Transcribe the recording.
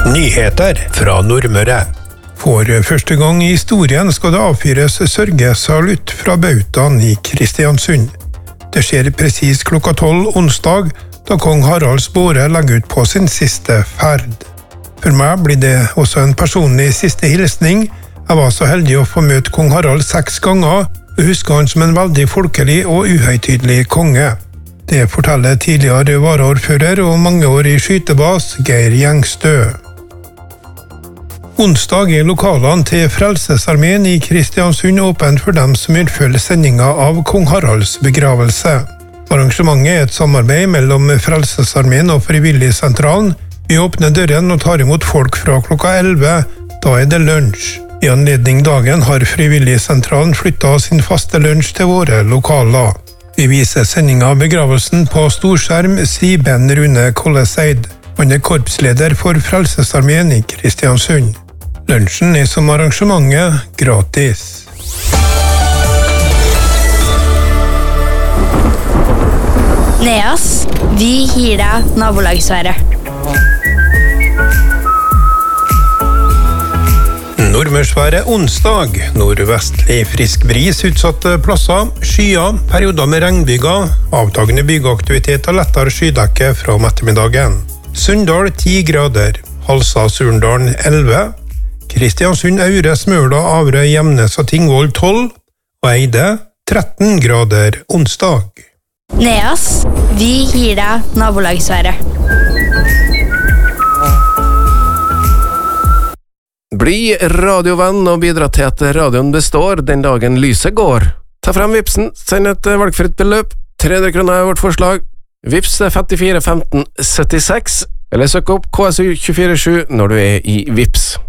Nyheter fra Nordmøre. For første gang i historien skal det avfyres sørgesalutt fra Bautaen i Kristiansund. Det skjer presis klokka 12 onsdag, da kong Haralds båre legger ut på sin siste ferd. For meg blir det også en personlig siste hilsning. Jeg var så heldig å få møte kong Harald 6 ganger, og husker han som en veldig folkelig og uhøytidelig konge. Det forteller tidligere varaordfører og mangeårig skytebas Geir Gjengstø. Onsdag er lokalene til Frelsesarmeen i Kristiansund åpent for dem som vil følge sendinga av kong Haralds begravelse. Arrangementet er et samarbeid mellom Frelsesarmeen og Frivilligsentralen. Vi åpner døren og tar imot folk fra klokka 11. Da er det lunsj. I anledning dagen har Frivilligsentralen flyttet sin faste lunsj til våre lokaler. Vi viser sendinga av begravelsen på storskjerm, sier Ben Rune Kolleseid. Han er korpsleder for Frelsesarmeen i Kristiansund. Lunsjen er som arrangementet gratis. Neas, vi gir deg nabolagsværet. Nordmørsværet onsdag. Nordvestlig frisk bris utsatte plasser. Skyer, perioder med regnbyger. Avtagende bygeaktivitet og lettere skydekke fra om ettermiddagen. Sunndal 10 grader. Halsa Surndalen 11. Kristiansund, Aure, Smøla, Averøy, Gjemnes og Tingvoll 12. Og Eide 13 grader onsdag. Neas, vi gir deg nabolagsværet. Bli radiovenn og bidra til at radioen består den dagen lyset går. Ta frem Vipsen, send et valgfritt beløp. 300 kroner er vårt forslag. Vips 54 15 76, eller søk opp KSU 247 når du er i Vips.